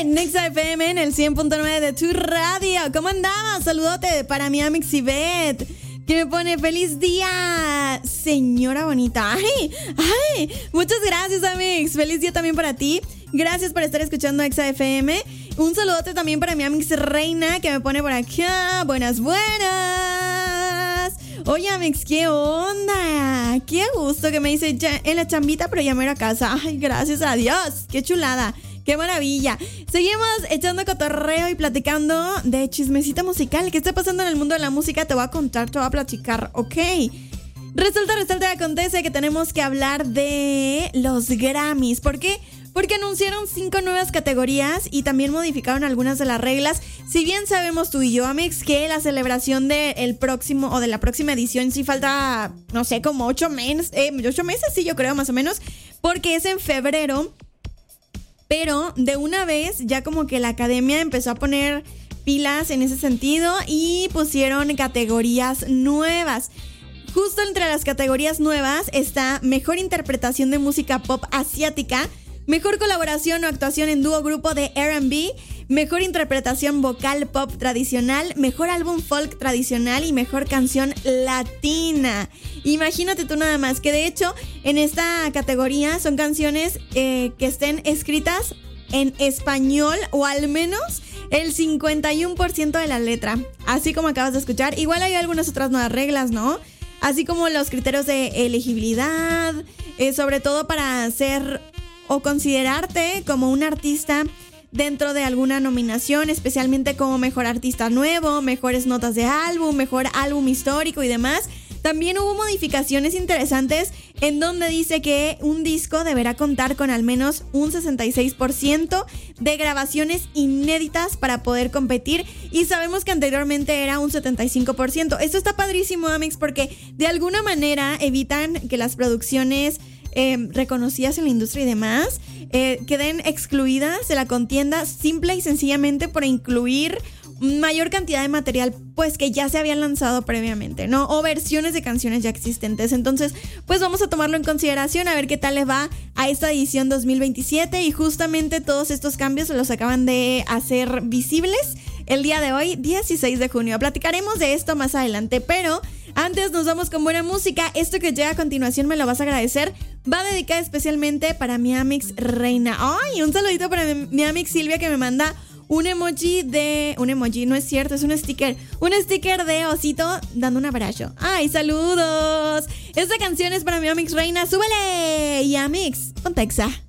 en Exa FM en el 100.9 de tu radio. ¿Cómo andamos? Saludote para mi Amix Ivette, que me pone feliz día, señora bonita. Ay, muchas gracias, Amix. Feliz día también para ti. Gracias por estar escuchando Exa FM. Un saludote también para mi Amix Reina, que me pone por acá. Buenas. Oye, Amix, ¿qué onda? Qué gusto que me dice ya en la chambita, pero ya me voy a casa. Ay, gracias a Dios. Qué chulada. ¡Qué maravilla! Seguimos echando cotorreo y platicando de chismecita musical. ¿Qué está pasando en el mundo de la música? Te voy a contar, te voy a platicar, ¿ok? Resulta, acontece que tenemos que hablar de los Grammys. ¿Por qué? Porque anunciaron 5 nuevas categorías y también modificaron algunas de las reglas. Si bien sabemos tú y yo, Amix, que la celebración del próximo o de la próxima edición sí falta, no sé, como 8 meses, sí, yo creo, más o menos, porque es en febrero. Pero de una vez ya como que la academia empezó a poner pilas en ese sentido y pusieron categorías nuevas. Justo entre las categorías nuevas está Mejor Interpretación de Música Pop Asiática, Mejor Colaboración o Actuación en Dúo Grupo de R&B, Mejor Interpretación Vocal Pop Tradicional, Mejor Álbum Folk Tradicional y Mejor Canción Latina. Imagínate tú nada más, que de hecho en esta categoría son canciones que estén escritas en español o al menos el 51% de la letra, así como acabas de escuchar. Igual hay algunas otras nuevas reglas, ¿no? Así como los criterios de elegibilidad, sobre todo para ser o considerarte como un artista dentro de alguna nominación, especialmente como Mejor Artista Nuevo, Mejores Notas de Álbum, Mejor Álbum Histórico y demás. También hubo modificaciones interesantes en donde dice que un disco deberá contar con al menos un 66% de grabaciones inéditas para poder competir, y sabemos que anteriormente era un 75%. Esto está padrísimo, Amix, porque de alguna manera evitan que las producciones reconocidas en la industria y demás queden excluidas de la contienda simple y sencillamente por incluir mayor cantidad de material pues que ya se habían lanzado previamente, ¿no? O versiones de canciones ya existentes. Entonces, pues vamos a tomarlo en consideración, a ver qué tal le va a esta edición 2027, y justamente todos estos cambios se los acaban de hacer visibles el día de hoy, 16 de junio. Platicaremos de esto más adelante, pero antes nos vamos con buena música. Esto que llega a continuación me lo vas a agradecer. Va dedicada especialmente para mi Amix Reina. ¡Ay! Un saludito para mi Amix Silvia, que me manda un emoji, no es cierto, es un sticker de osito dando un abrazo. ¡Ay, saludos! Esta canción es para mi Amix Reina. ¡Súbele! Y Amix, ponte Exa.